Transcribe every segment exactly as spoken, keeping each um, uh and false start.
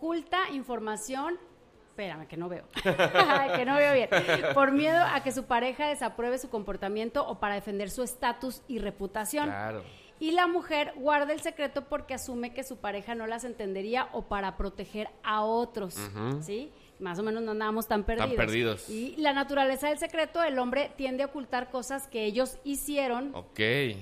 oculta información. Espérame, que no veo. que no veo bien. Por miedo a que su pareja desapruebe su comportamiento o para defender su estatus y reputación. Claro. Y la mujer guarda el secreto porque asume que su pareja no las entendería o para proteger a otros, uh-huh. ¿sí? Más o menos no andamos tan perdidos. Tan perdidos. Y la naturaleza del secreto, el hombre tiende a ocultar cosas que ellos hicieron. Ok.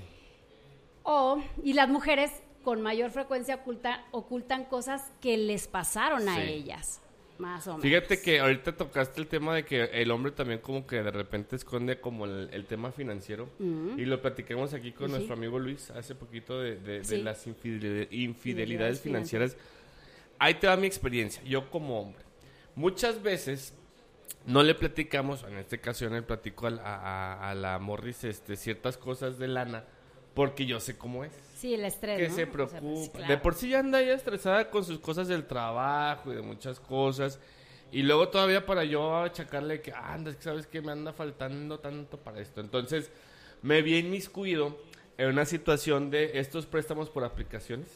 O, y las mujeres con mayor frecuencia ocultan, ocultan cosas que les pasaron a sí. ellas. Más o menos. Fíjate que ahorita tocaste el tema de que el hombre también como que de repente esconde como el, el tema financiero. Uh-huh. Y lo platicamos aquí con ¿sí? nuestro amigo Luis hace poquito de, de, sí. de las infidelidades, infidelidades financieras. Ahí te va mi experiencia, yo como hombre. Muchas veces no le platicamos, en este caso yo no le platico a, a, a la Morris este, ciertas cosas de lana, porque yo sé cómo es. Sí, el estrés, que ¿no? se preocupa. O sea, pues, claro. De por sí ya anda ella estresada con sus cosas del trabajo y de muchas cosas. Y luego todavía para yo achacarle que, ah, anda, ¿sabes qué? Me anda faltando tanto para esto. Entonces, me vi inmiscuido en una situación de estos préstamos por aplicaciones.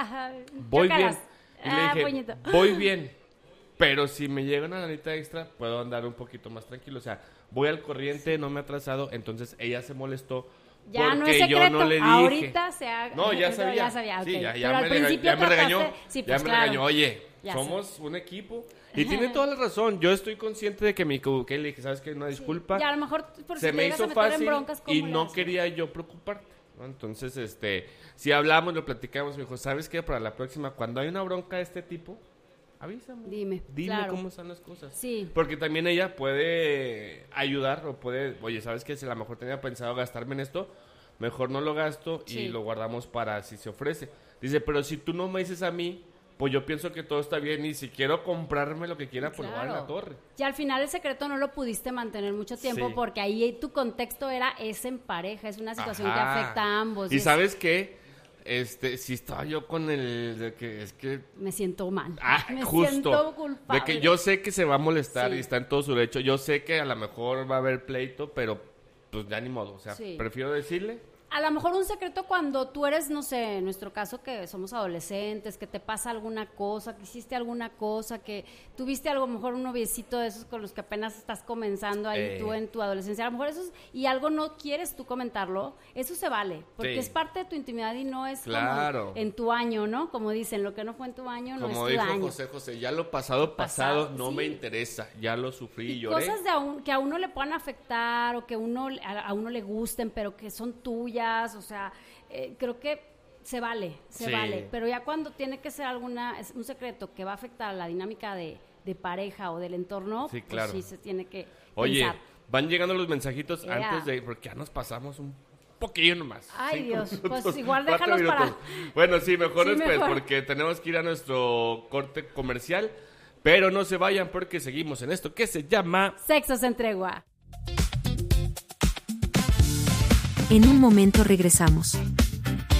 Voy bien. Y le ah, dije, puñito. voy bien. Pero si me llega una lanita extra, puedo andar un poquito más tranquilo. O sea, voy al corriente, no me he atrasado. Entonces, ella se molestó. Ya porque no es secreto, yo no le dije. Ahorita se haga. No, ya sabía. Ya sabía, okay. Sí, ya, ya, Pero me, al principio ya me regañó. Sí, pues, ya me claro. regañó. Oye, ya somos sé. un equipo. Y tiene toda la razón. Yo estoy consciente de que me equivoqué. Le dije, ¿sabes qué? Una disculpa. Sí. Y a lo mejor por se si me hizo fácil broncas, y no quería yo preocuparte, ¿no? Entonces, este, si hablamos, lo platicamos, me dijo, ¿sabes qué? Para la próxima, cuando hay una bronca de este tipo, avísame. Dime. Dime claro. cómo están las cosas. Sí. Porque también ella puede ayudar o puede, oye, ¿sabes qué? Si a lo mejor tenía pensado gastarme en esto, mejor no lo gasto y sí. lo guardamos para si se ofrece. Dice, pero si tú no me dices a mí, pues yo pienso que todo está bien y si quiero comprarme lo que quiera, pues claro. lo voy a la torre. Y al final el secreto no lo pudiste mantener mucho tiempo sí. porque ahí tu contexto era es en pareja, es una situación Ajá. que afecta a ambos. ¿Y es... sabes qué? Este, si estaba yo con el de que es que me siento mal. Ah, me justo, siento culpable. De que yo sé que se va a molestar sí. y está en todo su derecho. Yo sé que a lo mejor va a haber pleito, pero pues ya ni modo, o sea, sí. prefiero decirle. A lo mejor un secreto cuando tú eres, no sé, en nuestro caso que somos adolescentes, que te pasa alguna cosa, que hiciste alguna cosa, que tuviste a lo mejor un noviecito de esos con los que apenas estás comenzando ahí eh. tú en tu adolescencia, a lo mejor eso es, y algo no quieres tú comentarlo, eso se vale, porque sí. es parte de tu intimidad y no es claro. como en tu año, ¿no? Como dicen, lo que no fue en tu año no como es tu dijo año. José José, ya lo pasado, pasado, pasado no sí. me interesa, ya lo sufrí y, y lloré. Cosas de a un, que a uno le puedan afectar o que uno, a, a uno le gusten, pero que son tuyas, o sea... Eh, creo que se vale, se sí. vale, pero ya cuando tiene que ser alguna, es un secreto que va a afectar a la dinámica de, de pareja o del entorno, sí, claro. pues sí se tiene que Oye, pensar. Van llegando los mensajitos yeah. antes de, porque ya nos pasamos un poquillo nomás. Ay, Dios, minutos, pues igual déjalos minutos. para... Bueno, sí, mejor sí, después, mejor. porque tenemos que ir a nuestro corte comercial, pero no se vayan porque seguimos en esto que se llama... Sexo sin tregua. En un momento regresamos.